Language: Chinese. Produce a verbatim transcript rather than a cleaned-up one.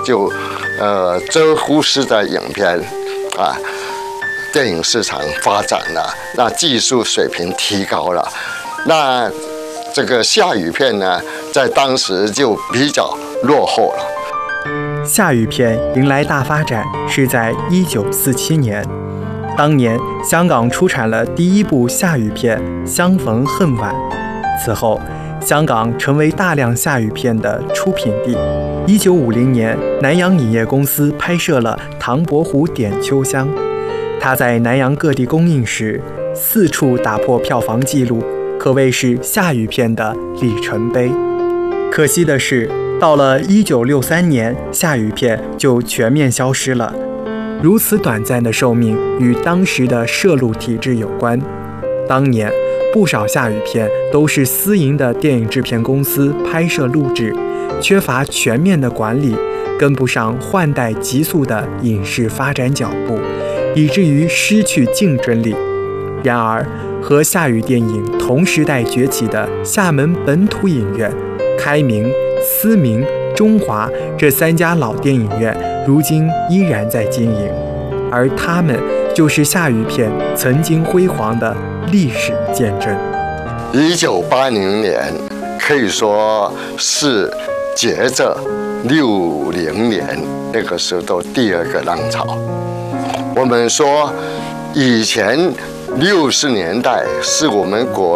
就呃这乎式的影片啊，电影市场发展了，那技术水平提高了，那这个下雨片呢，在当时就比较落后了。 下雨片迎来大发展是在一九四七年，当年香港出产了第一部下雨片《相逢恨晚》，此后香港成为大量下雨片的出品地。一九五零年，南洋影业公司拍摄了《唐伯虎点秋香》，它在南洋各地公映时，四处打破票房纪录，可谓是下雨片的里程碑。可惜的是，到了一九六三年，下雨片就全面消失了。如此短暂的寿命与当时的摄录体制有关。当年不少下雨片都是私营的电影制片公司拍摄录制，缺乏全面的管理，跟不上换代急速的影视发展脚步，以至于失去竞争力。然而，和下雨电影同时代崛起的厦门本土影院、开明、思明、中华这三家老电影院，如今依然在经营，而他们就是下雨片曾经辉煌的历史见证。 一九八零年可以说是接着六零年那个时候的第二个浪潮。我们说以前六十年代是我们国